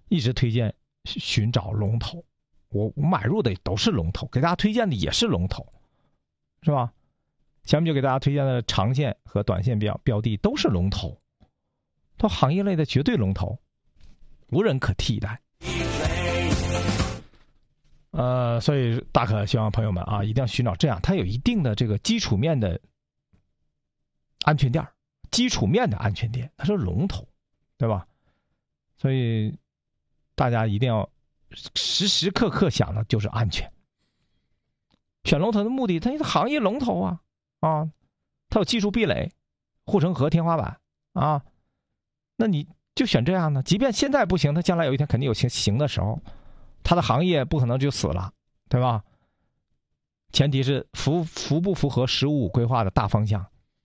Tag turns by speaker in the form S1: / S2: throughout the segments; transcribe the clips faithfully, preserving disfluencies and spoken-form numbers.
S1: 一直推荐寻找龙头。我我买入的都是龙头，给大家推荐的也是龙头，是吧？前面就给大家推荐的长线和短线标标的都是龙头，都行业类的绝对龙头，无人可替代。呃，所以大可希望朋友们啊，一定要寻找这样，它有一定的这个基础面的安全垫，基础面的安全垫，它是龙头，对吧？所以大家一定要时时刻刻想的就是安全。选龙头的目的，它是行业龙头啊啊，它有技术壁垒、护城河、天花板啊，那你就选这样的。即便现在不行，它将来有一天肯定有行行的时候，它的行业不可能就死了，对吧？前提是符符不符合十五五规划的大方向。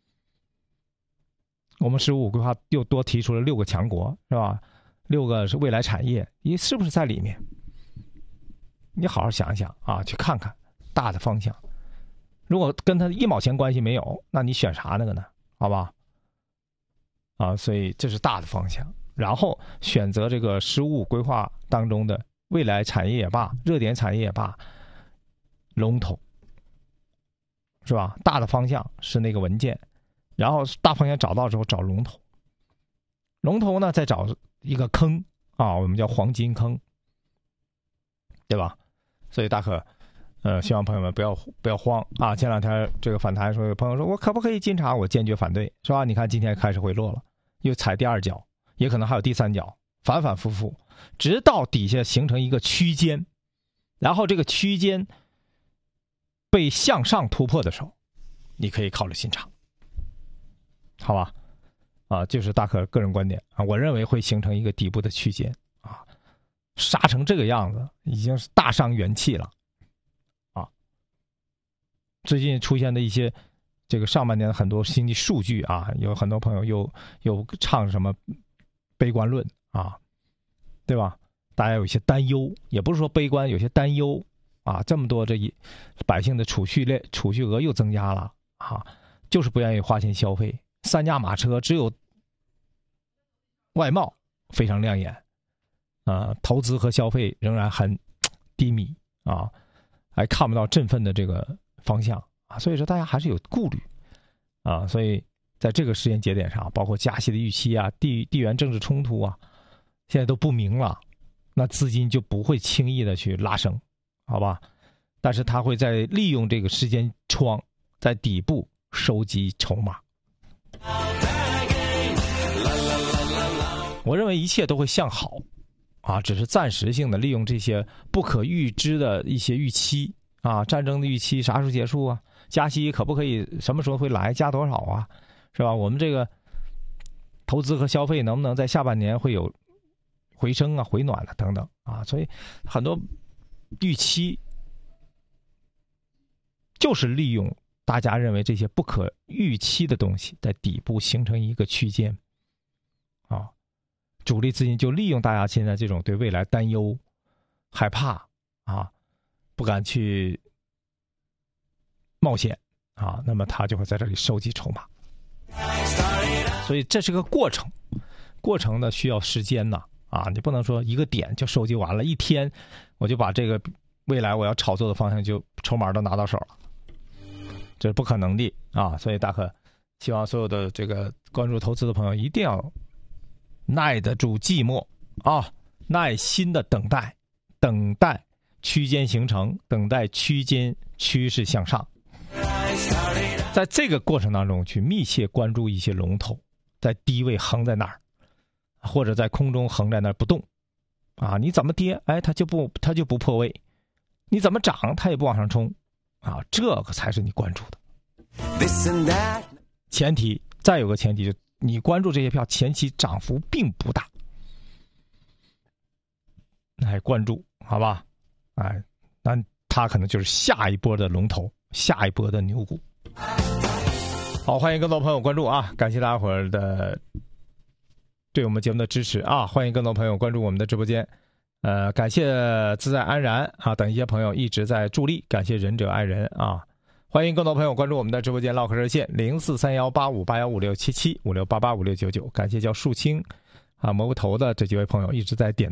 S1: 我们十五五规划又多提出了六个强国，是吧？六个是未来产业，你是不是在里面？你好好想一想啊，去看看大的方向。如果跟它一毛钱关系没有，那你选啥那个呢？好吧？啊，所以这是大的方向。然后选择这个十五五规划当中的未来产业也罢，热点产业也罢，龙头，是吧？大的方向是那个文件，然后大方向找到之后找龙头，龙头呢再找一个坑啊，我们叫黄金坑，对吧？所以大可，呃，希望朋友们不要不要慌啊！前两天这个反弹说，有朋友说我可不可以进场？我坚决反对，是吧？你看今天开始回落了，又踩第二脚，也可能还有第三脚，反反复复，直到底下形成一个区间，然后这个区间被向上突破的时候，你可以考虑进场，好吧？啊，就是大可个人观点啊，我认为会形成一个底部的区间啊，杀成这个样子，已经是大伤元气了啊。最近出现的一些这个上半年的很多经济数据啊，有很多朋友又又唱什么悲观论啊，对吧？大家有一些担忧，也不是说悲观，有些担忧啊。这么多这一百姓的储蓄量、储蓄额又增加了啊，就是不愿意花钱消费。三驾马车只有外贸非常亮眼，啊、呃，投资和消费仍然很低迷啊，还看不到振奋的这个方向啊，所以说大家还是有顾虑啊，所以在这个时间节点上，包括加息的预期啊、地地缘政治冲突啊，现在都不明了，那资金就不会轻易的去拉升，好吧？但是他会在利用这个时间窗，在底部收集筹码。我认为一切都会向好啊，只是暂时性的利用这些不可预知的一些预期啊，战争的预期啥时候结束啊？加息可不可以什么时候会来？加多少啊？是吧？我们这个投资和消费能不能在下半年会有回升啊、回暖啊等等啊？所以很多预期就是利用大家认为这些不可预期的东西，在底部形成一个区间啊。主力资金就利用大家现在这种对未来担忧、害怕啊，不敢去冒险啊，那么他就会在这里收集筹码。所以这是个过程，过程呢需要时间呢啊，你不能说一个点就收集完了，一天我就把这个未来我要炒作的方向就筹码都拿到手了，这是不可能的啊。所以大可希望所有的这个关注投资的朋友一定要耐得住寂寞啊，耐心的等待，等待区间形成，等待区间趋势向上。在这个过程当中，去密切关注一些龙头，在低位横在那儿，或者在空中横在那儿不动啊，你怎么跌，哎，它就不它就不破位，你怎么涨，它也不往上冲啊，这个才是你关注的。前提再有个前提，就你关注这些票前期涨幅并不大，来关注好吧？哎，那它可能就是下一波的龙头，下一波的牛股。好，欢迎更多朋友关注啊！感谢大家伙儿的对我们节目的支持啊！欢迎更多朋友关注我们的直播间。呃，感谢自在安然啊等一些朋友一直在助力，感谢仁者爱人啊！欢迎更多朋友关注我们的直播间唠嗑热线零四三幺八五八幺五六七七五六八八五六九九，感谢叫树青啊蘑菇头的这几位朋友一直在点。